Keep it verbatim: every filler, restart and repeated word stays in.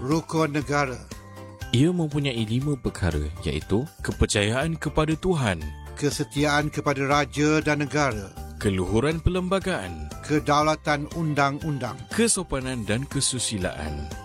Rukun negara. Ia mempunyai lima perkara iaitu kepercayaan kepada Tuhan, Kesetiaan kepada raja dan negara. keluhuran perlembagaan, Kedaulatan undang-undang. kesopanan dan kesusilaan.